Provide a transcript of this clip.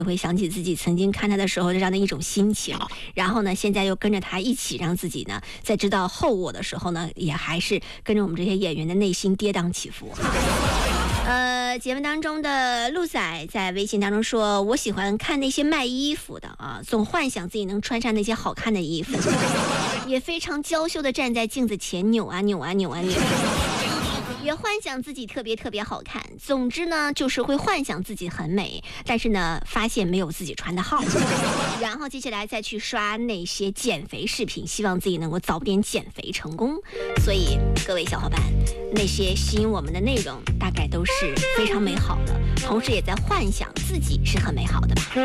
会想起自己曾经看他的时候这样的一种心情，然后呢，现在又跟着他一起，让自己呢在知道后我的时候呢，也还是跟着我们这些演员的内心跌宕起伏。节目当中的陆仔在微信当中说，我喜欢看那些卖衣服的啊，总幻想自己能穿上那些好看的衣服，也非常娇羞的站在镜子前扭啊扭啊扭啊扭。也幻想自己特别好看，总之呢，就是会幻想自己很美，但是呢，发现没有自己穿的号，然后接下来再去刷那些减肥视频，希望自己能够早点减肥成功。所以各位小伙伴，那些吸引我们的内容大概都是非常美好的，同时也在幻想自己是很美好的吧。